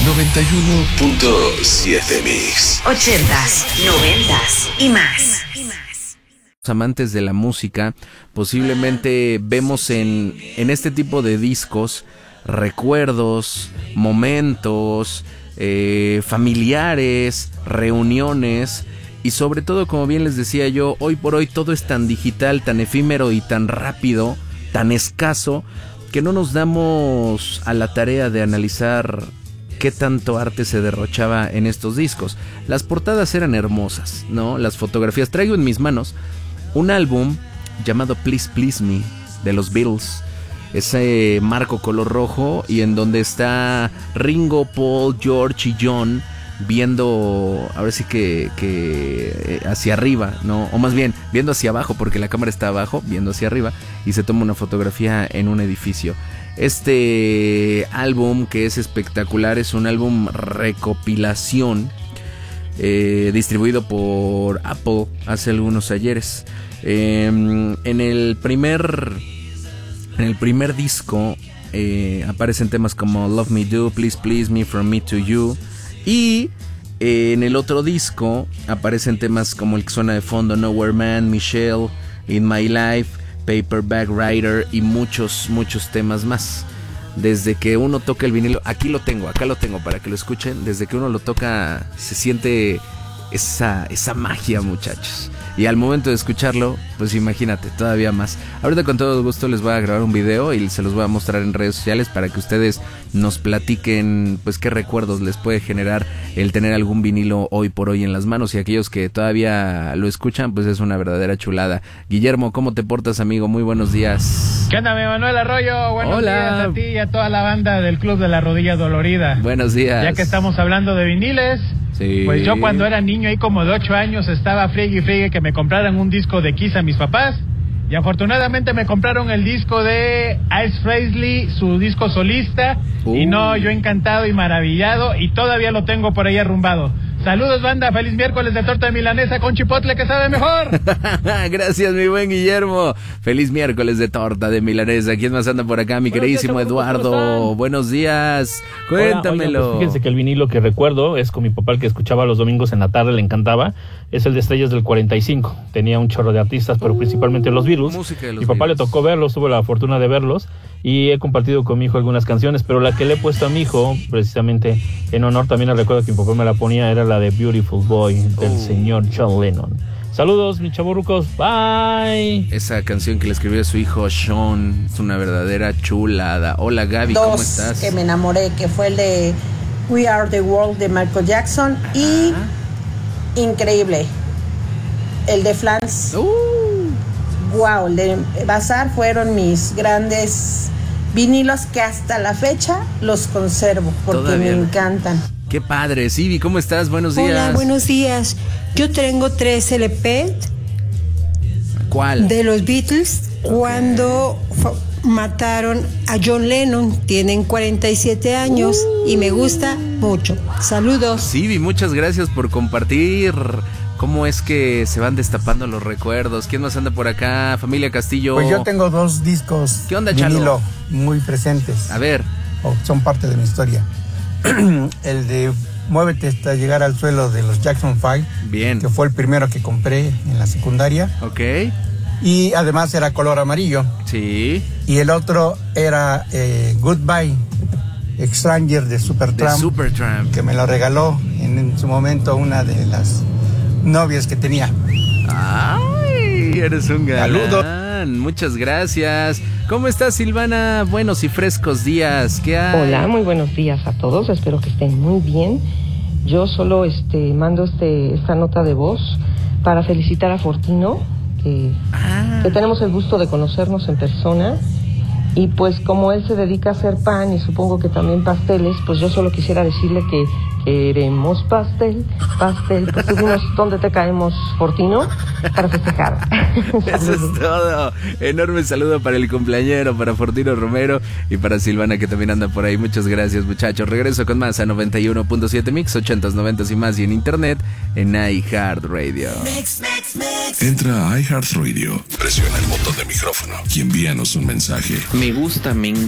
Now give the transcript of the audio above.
91.7 Mix. 80s, 90s y más. Amantes de la música, posiblemente vemos en este tipo de discos recuerdos, momentos, familiares, reuniones y sobre todo, como bien les decía yo, hoy por hoy todo es tan digital, tan efímero y tan rápido, tan escaso, que no nos damos a la tarea de analizar qué tanto arte se derrochaba en estos discos. Las portadas eran hermosas, ¿no? Las fotografías. Traigo en mis manos un álbum llamado Please Please Me de los Beatles. Ese marco color rojo y en donde está Ringo, Paul, George y John viendo, ahora sí que hacia arriba, ¿no? O más bien, viendo hacia abajo, porque la cámara está abajo, viendo hacia arriba, y se toma una fotografía en un edificio. Este álbum, que es espectacular, es un álbum recopilación, distribuido por Apple hace algunos ayeres. En el primer disco aparecen temas como Love Me Do, Please Please Me, From Me to You. Y en el otro disco aparecen temas como el que suena de fondo, Nowhere Man, Michelle, In My Life, Paperback Writer y muchos temas más. Desde que uno toca el vinilo, acá lo tengo para que lo escuchen. Desde que uno lo toca se siente esa magia, muchachos. Y al momento de escucharlo, pues imagínate, todavía más. Ahorita con todo gusto les voy a grabar un video y se los voy a mostrar en redes sociales para que ustedes nos platiquen pues qué recuerdos les puede generar el tener algún vinilo hoy por hoy en las manos. Y aquellos que todavía lo escuchan, pues es una verdadera chulada. Guillermo, ¿cómo te portas, amigo? Muy buenos días. ¿Qué onda, mi Manuel Arroyo? Buenos días a ti y a toda la banda del Club de la Rodilla Dolorida. Buenos días. Ya que estamos hablando de viniles, sí. Pues yo cuando era niño, ahí como de 8 años, estaba friegue que me compraran un disco de Kiss a mis papás. Y afortunadamente me compraron el disco de Ace Frehley, su disco solista. Y no, yo encantado y maravillado, y todavía lo tengo por ahí arrumbado. Saludos, banda, feliz miércoles de torta de milanesa con chipotle, que sabe mejor. Gracias, mi buen Guillermo. Feliz miércoles de torta de milanesa. ¿Quién más anda por acá? Mi queridísimo Eduardo. Buenos días. Cuéntamelo. Hola, pues fíjense que el vinilo que recuerdo es con mi papá, el que escuchaba los domingos en la tarde, le encantaba. Es el de Estrellas del 45. Tenía un chorro de artistas, pero principalmente los Beatles. Mi papá le tocó verlos, tuve la fortuna de verlos. Y he compartido con mi hijo algunas canciones, pero la que le he puesto a mi hijo, precisamente en honor, también la recuerdo que mi papá me la ponía, era la de Beautiful Boy, del señor John Lennon. Saludos, mis chavorrucos, bye. Esa canción que le escribió a su hijo Sean es una verdadera chulada. Hola, Gaby, ¿cómo estás? Que me enamoré, que fue el de We Are the World de Michael Jackson. Y increíble, el de Flans. Wow, el de Bazar fueron mis grandes vinilos que hasta la fecha los conservo porque todavía me encantan. Qué padre. Sibi, ¿cómo estás? Buenos días. Hola, buenos días. Yo tengo 3 LP. ¿Cuál? De los Beatles, cuando mataron a John Lennon. Tienen 47 años y me gusta mucho. Saludos. Sibi, muchas gracias por compartir. ¿Cómo es que se van destapando los recuerdos? ¿Quién más anda por acá? Familia Castillo. Pues yo tengo 2 discos. ¿Qué onda, vinilo Chalo? Muy presentes. A ver. Son parte de mi historia. El de Muévete hasta llegar al suelo de los Jackson 5. Bien. Que fue el primero que compré en la secundaria. Ok. Y además era color amarillo. Sí. Y el otro era Goodbye Stranger de Supertramp. Que me lo regaló en su momento una de las novias que tenía. Ay, eres un galán. Saludos. Muchas gracias. ¿Cómo estás, Silvana? Buenos y frescos días. ¿Qué hay? Hola, muy buenos días a todos. Espero que estén muy bien. Yo solo mando esta nota de voz para felicitar a Fortino, que tenemos el gusto de conocernos en persona. Y pues como él se dedica a hacer pan y supongo que también pasteles, pues yo solo quisiera decirle que queremos pastel. Pues tú dinos dónde te caemos, Fortino, para festejar. Eso es todo. Enorme saludo para el cumpleañero, para Fortino Romero y para Silvana, que también anda por ahí. Muchas gracias, muchachos. Regreso con más a 91.7 Mix, 80s, 90s y más, y en internet en iHeartRadio. Entra a iHeartRadio, presiona el botón de micrófono y envíanos un mensaje. Me gusta,